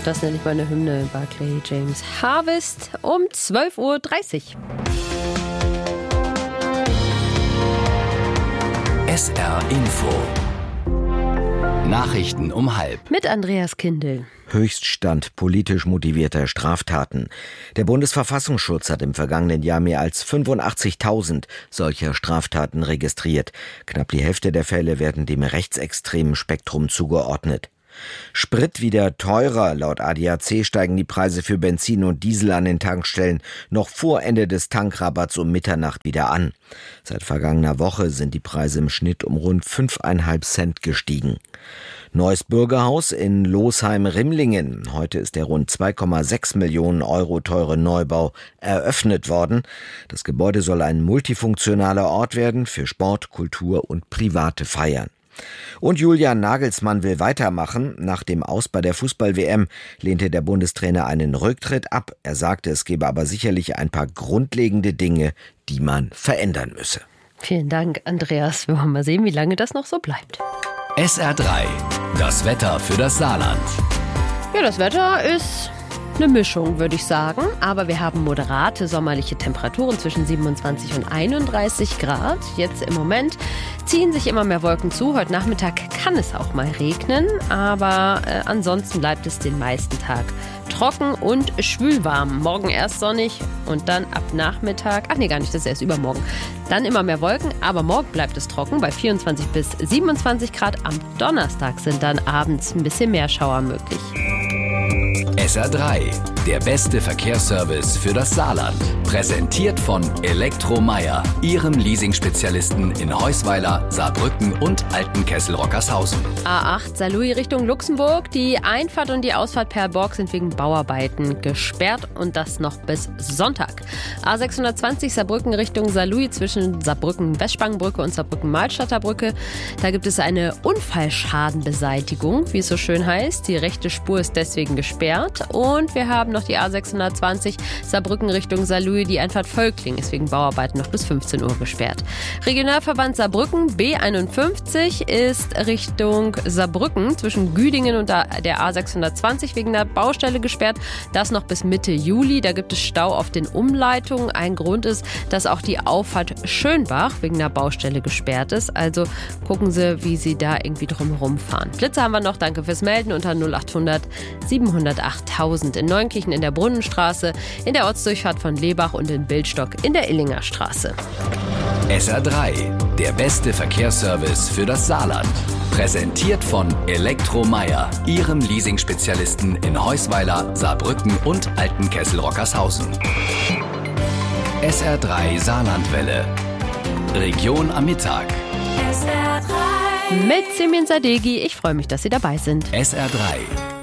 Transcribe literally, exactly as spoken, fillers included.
Das nenne ich mal eine Hymne. Barclay James Harvest um zwölf Uhr dreißig. S R Info. Nachrichten um halb. Mit Andreas Kindl. Höchststand politisch motivierter Straftaten. Der Bundesverfassungsschutz hat im vergangenen Jahr mehr als fünfundachtzigtausend solcher Straftaten registriert. Knapp die Hälfte der Fälle werden dem rechtsextremen Spektrum zugeordnet. Sprit wieder teurer. Laut A D A C steigen die Preise für Benzin und Diesel an den Tankstellen noch vor Ende des Tankrabatts um Mitternacht wieder an. Seit vergangener Woche sind die Preise im Schnitt um rund fünfeinhalb Cent gestiegen. Neues Bürgerhaus in Losheim-Rimlingen. Heute ist der rund zwei Komma sechs Millionen Euro teure Neubau eröffnet worden. Das Gebäude soll ein multifunktionaler Ort werden für Sport, Kultur und private Feiern. Und Julian Nagelsmann will weitermachen. Nach dem Aus bei der Fußball-W M lehnte der Bundestrainer einen Rücktritt ab. Er sagte, es gebe aber sicherlich ein paar grundlegende Dinge, die man verändern müsse. Vielen Dank, Andreas. Wir wollen mal sehen, wie lange das noch so bleibt. S R drei. Das Wetter für das Saarland. Ja, das Wetter ist eine Mischung, würde ich sagen. Aber wir haben moderate sommerliche Temperaturen zwischen siebenundzwanzig und einunddreißig Grad. Jetzt im Moment ziehen sich immer mehr Wolken zu. Heute Nachmittag kann es auch mal regnen. Aber äh, ansonsten bleibt es den meisten Tag trocken und schwülwarm. Morgen erst sonnig und dann ab Nachmittag, ach nee, gar nicht, das ist erst übermorgen. Dann immer mehr Wolken, aber morgen bleibt es trocken bei vierundzwanzig bis siebenundzwanzig Grad. Am Donnerstag sind dann abends ein bisschen mehr Schauer möglich. S R drei, der beste Verkehrsservice für das Saarland. Präsentiert von Elektromeyer, Ihrem Leasing-Spezialisten in Heusweiler, Saarbrücken und Altenkessel-Rockershausen. A acht Saarlouis Richtung Luxemburg. Die Einfahrt und die Ausfahrt Perborg sind wegen Bauarbeiten gesperrt und das noch bis Sonntag. A sechshundertzwanzig Saarbrücken Richtung Saarlouis zwischen Saarbrücken-Westspangenbrücke und Saarbrücken-Malstadter Brücke. Da gibt es eine Unfallschadenbeseitigung, wie es so schön heißt. Die rechte Spur ist deswegen gesperrt. Und wir haben noch die A sechshundertzwanzig Saarbrücken Richtung Saarlouis. Die Einfahrt Völkling ist wegen Bauarbeiten noch bis fünfzehn Uhr gesperrt. Regionalverband Saarbrücken B einundfünfzig ist Richtung Saarbrücken zwischen Güdingen und der A sechshundertzwanzig wegen der Baustelle gesperrt. Das noch bis Mitte Juli. Da gibt es Stau auf den Umleitungen. Ein Grund ist, dass auch die Auffahrt Schönbach wegen der Baustelle gesperrt ist. Also gucken Sie, wie Sie da irgendwie drumherum fahren. Blitze haben wir noch. Danke fürs Melden unter null achthundert siebenhundertacht in Neunkirchen in der Brunnenstraße, in der Ortsdurchfahrt von Lebach und in Bildstock in der Illinger Straße. S R drei, der beste Verkehrsservice für das Saarland. Präsentiert von Elektromeyer, Ihrem Leasing-Spezialisten in Heusweiler, Saarbrücken und Altenkessel-Rockershausen. S R drei Saarlandwelle. Region am Mittag. S R drei. Mit Simin Sadeghi. Ich freue mich, dass Sie dabei sind. S R drei.